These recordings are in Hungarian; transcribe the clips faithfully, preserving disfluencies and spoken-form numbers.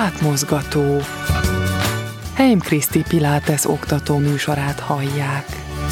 Átmozgató. Heim Kriszti Pilates oktató műsorát hallják.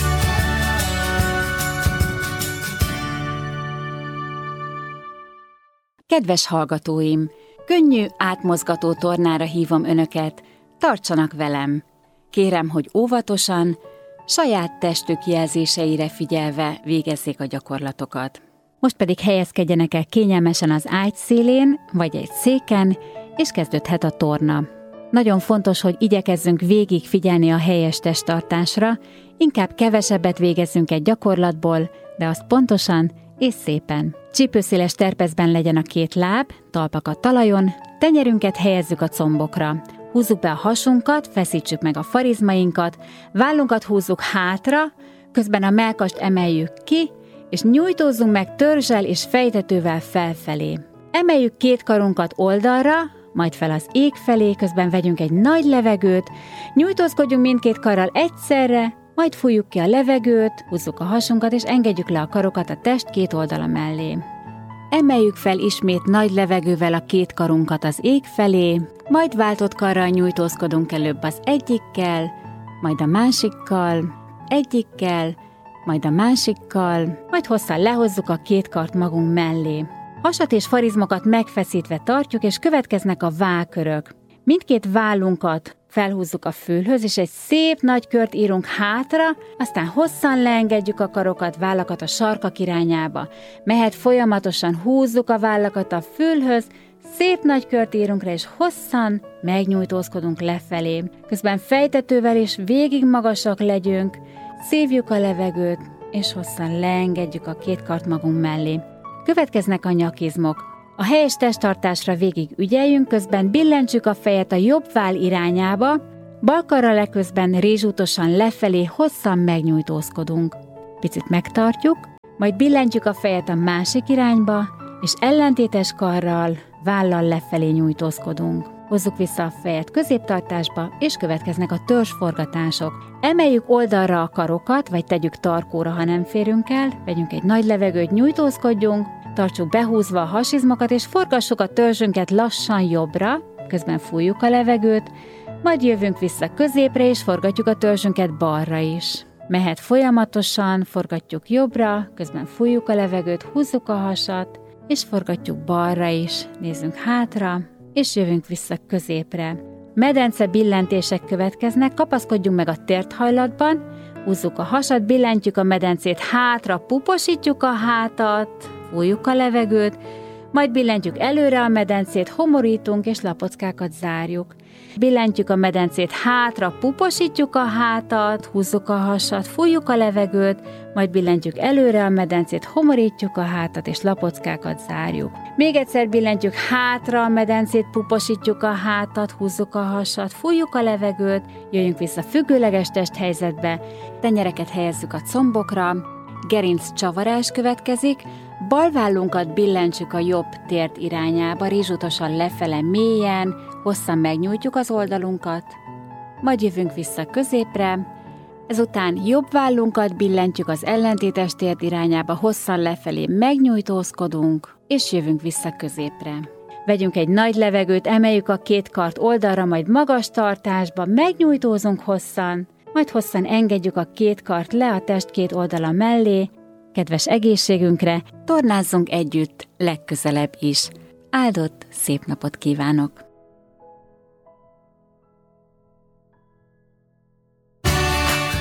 Kedves hallgatóim! Könnyű, átmozgató tornára hívom önöket, tartsanak velem! Kérem, hogy óvatosan, saját testük jelzéseire figyelve végezzék a gyakorlatokat. Most pedig helyezkedjenek el kényelmesen az ágy szélén, vagy egy széken, és kezdődhet a torna. Nagyon fontos, hogy igyekezzünk végig figyelni a helyes testtartásra, inkább kevesebbet végezzünk egy gyakorlatból, de azt pontosan és szépen. Csípőszéles terpezben legyen a két láb, talpak a talajon, tenyerünket helyezzük a combokra. Húzzuk be a hasunkat, feszítsük meg a farizmainkat, vállunkat húzzuk hátra, közben a mellkast emeljük ki, és nyújtózzunk meg törzsel és fejtetővel felfelé. Emeljük két karunkat oldalra, majd fel az ég felé, közben vegyünk egy nagy levegőt, nyújtózkodjunk mindkét karral egyszerre, majd fújjuk ki a levegőt, húzzuk a hasunkat, és engedjük le a karokat a test két oldala mellé. Emeljük fel ismét nagy levegővel a két karunkat az ég felé, majd váltott karral nyújtózkodunk előbb az egyikkel, majd a másikkal, egyikkel, majd a másikkal, majd hosszan lehozzuk a két kart magunk mellé. Hasat és farizmokat megfeszítve tartjuk, és következnek a vállkörök. Mindkét vállunkat felhúzzuk a fülhöz, és egy szép nagy kört írunk hátra, aztán hosszan leengedjük a karokat, vállakat a sarkak irányába. Mehet folyamatosan, húzzuk a vállakat a fülhöz, szép nagy kört írunk rá, és hosszan megnyújtózkodunk lefelé. Közben fejtetővel és végig magasak legyünk, szívjuk a levegőt, és hosszan leengedjük a két kart magunk mellé. Következnek a nyakizmok. A helyes testtartásra végig ügyeljünk, közben billentsük a fejet a jobb váll irányába, bal karral eközben rézsútosan lefelé, hosszan megnyújtózkodunk. Picit megtartjuk, majd billentjük a fejet a másik irányba, és ellentétes karral, vállal lefelé nyújtózkodunk. Hozzuk vissza a fejet középtartásba, és következnek a törzsforgatások. Emeljük oldalra a karokat, vagy tegyük tarkóra, ha nem férünk el, vegyünk egy nagy levegőt, nyújtózkodjunk, tartsuk behúzva a hasizmokat, és forgassuk a törzsünket lassan jobbra, közben fújjuk a levegőt, majd jövünk vissza középre, és forgatjuk a törzsünket balra is. Mehet folyamatosan, forgatjuk jobbra, közben fújjuk a levegőt, húzzuk a hasat, és forgatjuk balra is, nézzünk hátra, és jövünk vissza középre. Medence billentések következnek, kapaszkodjunk meg a térthajlatban, húzzuk a hasat, billentjük a medencét hátra, puposítjuk a hátat, fújjuk a levegőt, majd billentjük előre a medencét, homorítunk és lapockákat zárjuk. Billentjük a medencét hátra, puposítjuk a hátat, húzzuk a hasat, fújjuk a levegőt, majd billentjük előre a medencét, homorítjuk a hátat és lapockákat zárjuk. Még egyszer billentjük hátra a medencét, puposítjuk a hátat, húzzuk a hasat, fújjuk a levegőt, jöjjünk vissza függőleges testhelyzetbe, tenyereket helyezzük a combokra, gerinc csavarás következik, bal vállunkat billentsük a jobb tért irányába, rizsutosan lefele mélyen, hosszan megnyújtjuk az oldalunkat, majd jövünk vissza középre, ezután jobb vállunkat billentjük az ellentétes tért irányába, hosszan lefelé megnyújtózkodunk, és jövünk vissza középre. Vegyünk egy nagy levegőt, emeljük a két kart oldalra, majd magas tartásba, megnyújtózunk hosszan, majd hosszan engedjük a két kart le a test két oldala mellé. Kedves egészségünkre, tornázzunk együtt legközelebb is. Áldott szép napot kívánok!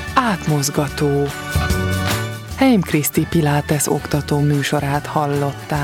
Átmozgató. Heim Kriszti Pilates oktató műsorát hallották.